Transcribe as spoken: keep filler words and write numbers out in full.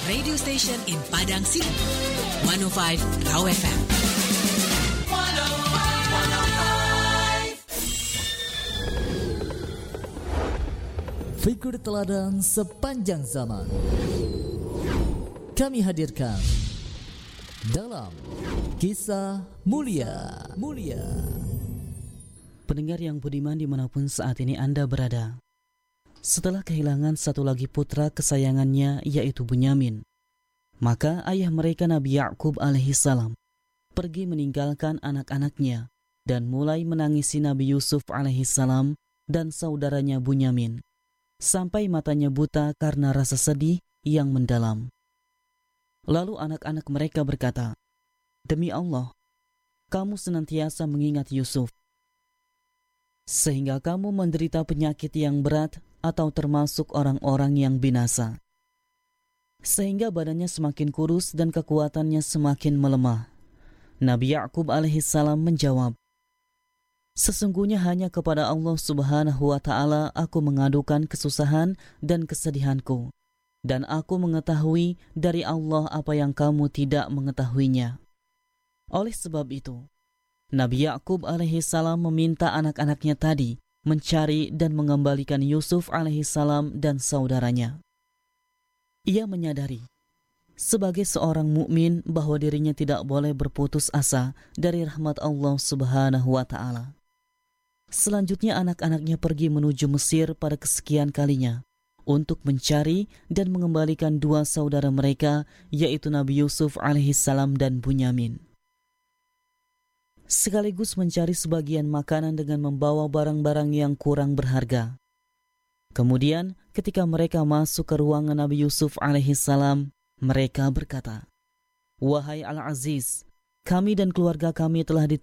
radio station in Padang City. one oh five Raw F M. Figur teladan sepanjang zaman kami hadirkan dalam Kisah Mulia. Mulia. Pendengar yang budiman dimanapun saat ini Anda berada, setelah kehilangan satu lagi putra kesayangannya yaitu Bunyamin, maka ayah mereka Nabi Ya'qub alaihi salam pergi meninggalkan anak-anaknya dan mulai menangisi Nabi Yusuf alaihi salam dan saudaranya Bunyamin sampai matanya buta karena rasa sedih yang mendalam. Lalu anak-anak mereka berkata, "Demi Allah, kamu senantiasa mengingat Yusuf, sehingga kamu menderita penyakit yang berat atau termasuk orang-orang yang binasa, sehingga badannya semakin kurus dan kekuatannya semakin melemah." Nabi Ya'qub alaihi salam menjawab, "Sesungguhnya hanya kepada Allah subhanahu wa ta'ala aku mengadukan kesusahan dan kesedihanku, dan aku mengetahui dari Allah apa yang kamu tidak mengetahuinya." Oleh sebab itu, Nabi Ya'qub alaihi salam meminta anak-anaknya tadi mencari dan mengembalikan Yusuf alaihi salam dan saudaranya. Ia menyadari sebagai seorang mukmin bahwa dirinya tidak boleh berputus asa dari rahmat Allah subhanahu wa ta'ala. Selanjutnya anak-anaknya pergi menuju Mesir pada kesekian kalinya untuk mencari dan mengembalikan dua saudara mereka yaitu Nabi Yusuf alaihi salam dan Bunyamin, sekaligus mencari sebagian makanan dengan membawa barang-barang yang kurang berharga. Kemudian ketika mereka masuk ke ruangan Nabi Yusuf alaihi salam, mereka berkata, "Wahai Al-Aziz, kami dan keluarga kami telah